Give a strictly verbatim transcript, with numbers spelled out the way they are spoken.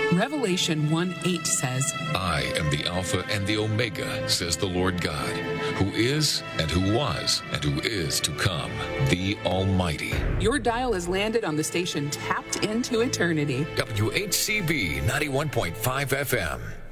Revelation one eight says, I am the Alpha and the Omega, says the Lord God, who is and who was and who is to come, the Almighty. Your dial has landed on the station tapped into eternity. W H C B ninety-one point five F M.